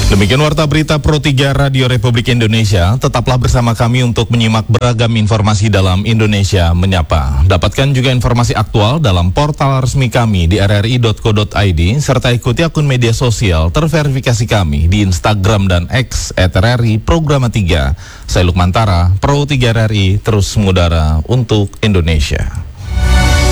Demikian Warta Berita Pro 3 Radio Republik Indonesia. Tetaplah bersama kami untuk menyimak beragam informasi dalam Indonesia Menyapa. Dapatkan juga informasi aktual dalam portal resmi kami di rri.co.id, serta ikuti akun media sosial terverifikasi kami di Instagram dan X @RRI Programa 3. Saya Lukman Tara, Pro 3 RRI, terus mengudara untuk Indonesia.